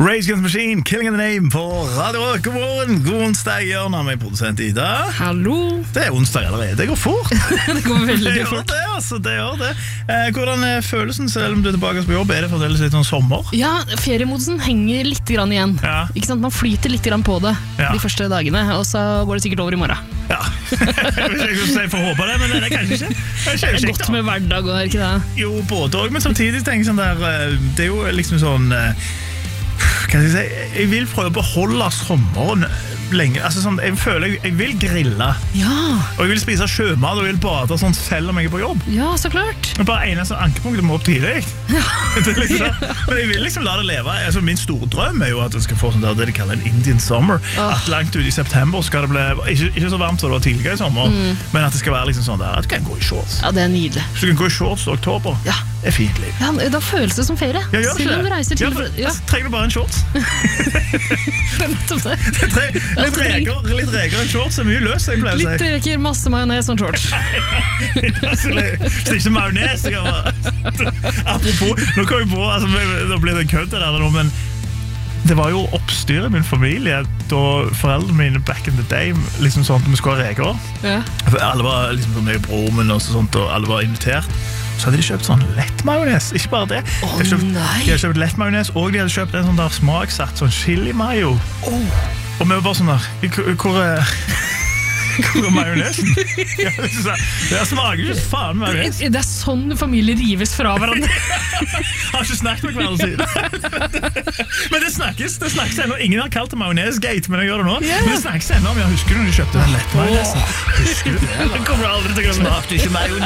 Rage Against the Machine, Killing in the Name på Radio Rock. God morgen, god onsdag, Jørn har med produsent Ida. Hallo. Det onsdag allerede, det går fort. Det går veldig fort. Det altså, det gjør det. Hvordan følelsen selv om du tilbake på jobb? Det fremdeles litt sånn sommer? Ja, feriemodusen henger litt grann igjen. Ja. Ikke sant? Man flyter litt grann på det de første dagene, og så går det sikkert over i morgen. Ja, jeg får håpe det, men det er kanskje ikke. Det er godt med hverdag, og er ikke det? Jo, både og, men samtidig tenker jeg sånn der, det er jo liksom sånn... Jeg vil prøve å beholde sommeren lenge. Altså sånn, jeg føler jeg vil grille. Ja. Og jeg vil spise sjømat og jeg vil bade sånn selv om jeg er på jobb. Ja, så klart. Men bare eneste ankepunktet må opp tidlig. Ja. Liksom, men jeg vil liksom la det leve. Altså, min store drøm er jo at jeg skal få sånn der, det de kaller en Indian summer. At langt ut i september skal det bli ikke så varmt som det var tidligere i sommer, men at det skal være liksom sånn der, at du kan gå i shorts. Ja, det er nydelig. Så du kan gå i shorts i oktober. Ja. Det er fint liv. Ja, da føles det som ferie. Ja, gjør det ikke? Reiser til, trenger du bare en shorts. Litt reker enn shorts er mye løs, jeg pleier å si. Litt reker, masse majones og shorts. Det er ikke majones. Apropos, nå kom jeg på, nå blir det kødd der nå, men det var jo oppstyr i min familie da foreldrene mine back in the day liksom sånn at vi skulle ha reker. Ja. For alle var liksom så mye i bromen og sånt, og alle var invitert. Så hadde de kjøpt sånn lett majones, ikke bare det. De hadde kjøpt lett majones, og de hadde kjøpt en sånn der smaksatt, sånn chili mayo. Og vi var bare sånn der, hvor er majonesen? Det smaker ikke faen majones. Det er sånn familier rives fra hverandre. Har ikke snakket med hverandre siden. Men det snakkes ennå. Ingen har kalt det majonesgate, men jeg gjør det nå. Men det snakkes ennå om jeg husker når de kjøpte den lett majonesen. Husker du det? Det kommer aldri til å glemme. Smakte ikke majones.